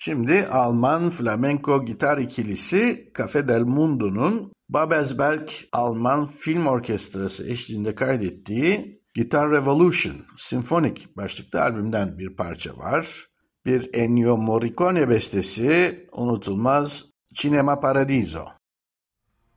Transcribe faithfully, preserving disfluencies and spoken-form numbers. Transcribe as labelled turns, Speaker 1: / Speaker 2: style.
Speaker 1: Şimdi Alman flamenco gitar ikilisi Café del Mundo'nun Babelsberg Alman Film Orkestrası eşliğinde kaydettiği Guitar Revolution Sinfonik başlıklı albümden bir parça var. Bir Ennio Morricone bestesi, unutulmaz Cinema Paradiso.